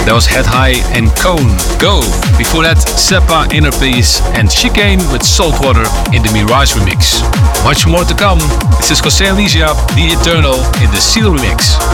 That was Head High and Cone, Go. Before that, Seppa, Inner Peace and Chicane with Saltwater in the Mirage remix. Much more to come. This is Jose Alicia, The Eternal in the Seal remix.